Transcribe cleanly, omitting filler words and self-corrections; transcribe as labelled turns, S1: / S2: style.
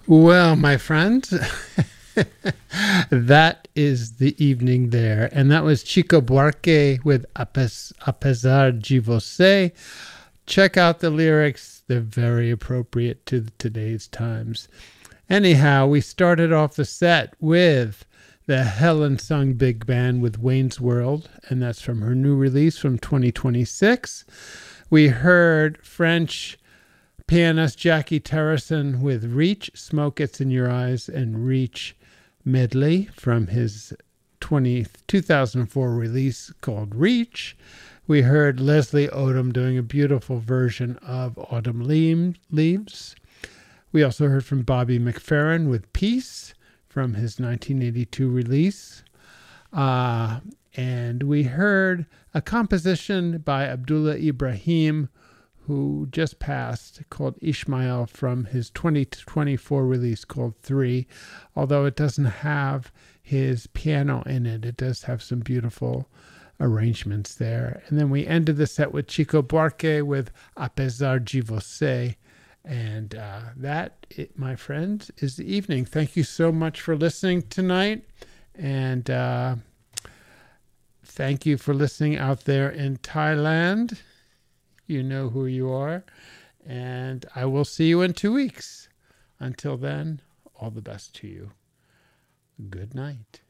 S1: Well, my friend, that is the evening there. And that was Chico Buarque with Apesar de Você. Check out the lyrics. They're very appropriate to today's times. Anyhow, we started off the set with the Helen Sung Big Band with Wayne's World, and that's from her new release from 2026. We heard French pianist Jackie Terrison with Reach, Smoke Gets in Your Eyes, and Reach medley from his 2004 release called Reach. We heard Leslie Odom doing a beautiful version of Autumn Leaves. We also heard from Bobby McFerrin with Peace from his 1982 release. And we heard a composition by Abdullah Ibrahim, who just passed, called Ishmael from his 2024 release called 3. Although it doesn't have his piano in it, it does have some beautiful arrangements there. And then we ended the set with Chico Buarque with Apesar de Você. And that, my friends, is the evening. Thank you so much for listening tonight. And thank you for listening out there in Thailand. You know who you are. And I will see you in 2 weeks. Until then, all the best to you. Good night.